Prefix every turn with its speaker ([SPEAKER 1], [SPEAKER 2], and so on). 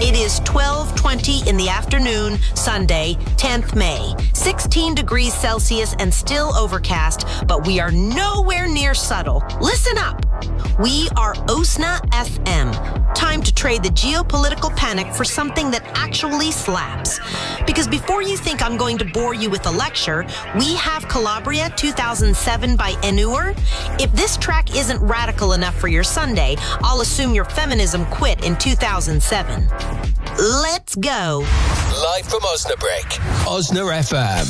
[SPEAKER 1] It is 12:20 in the afternoon, Sunday, 10th May. 16 degrees Celsius and still overcast, but we are nowhere near subtle. Listen up. We are OSNA FM. Time to trade the geopolitical panic for something that actually slaps. Because before you think I'm going to bore you with a lecture, we have Calabria 2007 by Ennure. If this track isn't radical enough for your Sunday, I'll assume your feminism quit in 2007. Let's go.
[SPEAKER 2] Live from Osnabrück, Osna FM.